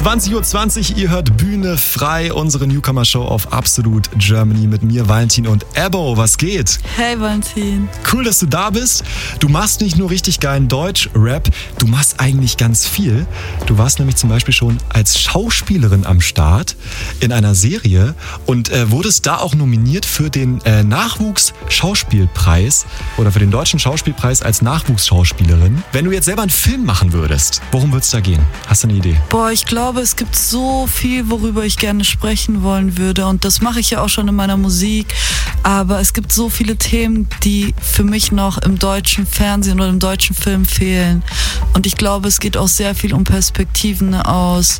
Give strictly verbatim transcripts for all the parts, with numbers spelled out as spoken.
zwanzig Uhr zwanzig, ihr hört Bühne frei, unsere Newcomer-Show auf Absolut Germany mit mir, Valentin und Ebo. Was geht? Hey Valentin. Cool, dass du da bist. Du machst nicht nur richtig geilen Deutsch-Rap, du machst eigentlich ganz viel. Du warst nämlich zum Beispiel schon als Schauspielerin am Start in einer Serie und äh, wurdest da auch nominiert für den äh, Nachwuchs-Schauspielpreis oder für den Deutschen Schauspielpreis als Nachwuchsschauspielerin. Wenn du jetzt selber einen Film machen würdest, worum würde es da gehen? Hast du eine Idee? Boah, ich glaube, es gibt so viel, worüber ich gerne sprechen wollen würde und das mache ich ja auch schon in meiner Musik, aber es gibt so viele Themen, die für mich noch im deutschen Fernsehen oder im deutschen Film fehlen und ich glaube, es geht auch sehr viel um Perspektiven aus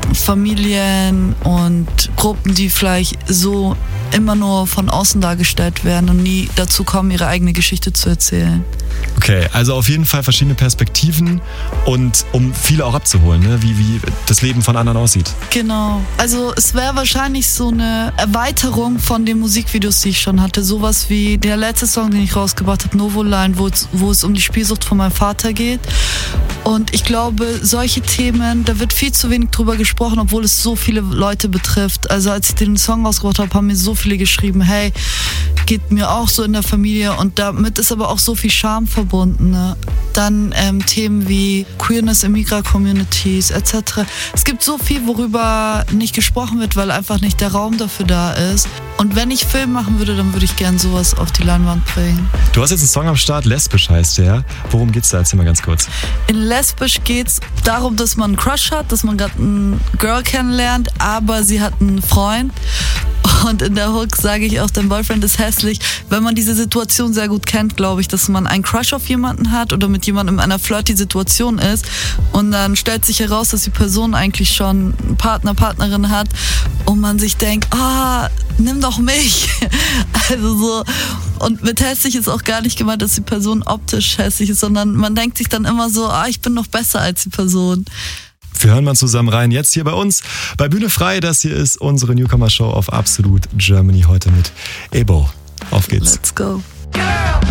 Familien und Gruppen, die vielleicht so immer nur von außen dargestellt werden und nie dazu kommen, ihre eigene Geschichte zu erzählen. Okay, also auf jeden Fall verschiedene Perspektiven und um viele auch abzuholen, ne? wie, wie das Leben von anderen aussieht. Genau, also es wäre wahrscheinlich so eine Erweiterung von den Musikvideos, die ich schon hatte. Sowas wie der letzte Song, den ich rausgebracht habe, Novoline, wo es, wo es um die Spielsucht von meinem Vater geht. Und ich glaube, solche Themen, da wird viel zu wenig drüber gesprochen, obwohl es so viele Leute betrifft. Also als ich den Song rausgebracht habe, haben mir so viele geschrieben, hey, geht mir auch so in der Familie und damit ist aber auch so viel Scham verbunden. Ne? Dann ähm, Themen wie Queerness in Migra-Communities et cetera. Es gibt so viel, worüber nicht gesprochen wird, weil einfach nicht der Raum dafür da ist. Und wenn ich Film machen würde, dann würde ich gern sowas auf die Leinwand bringen. Du hast jetzt einen Song am Start, Lesbisch heißt der. Worum geht's da? Erzähl mal ganz kurz. In Lesbisch geht's darum, dass man einen Crush hat, dass man gerade einen Girl kennenlernt, aber sie hat einen Freund. Und in der Hook sage ich auch, dein Boyfriend ist hässlich. Wenn man diese Situation sehr gut kennt, glaube ich, dass man einen Crush auf jemanden hat oder mit jemandem in einer Flirty-Situation ist und dann stellt sich heraus, dass die Person eigentlich schon einen Partner, Partnerin hat und man sich denkt, ah, nimm doch mich. Also so. Und mit hässlich ist auch gar nicht gemeint, dass die Person optisch hässlich ist, sondern man denkt sich dann immer so, ah, ich bin noch besser als die Person. Wir hören mal zusammen rein, jetzt hier bei uns bei Bühne frei. Das hier ist unsere Newcomer-Show auf Absolut Germany heute mit Ebo. Auf geht's. Let's go. Girl.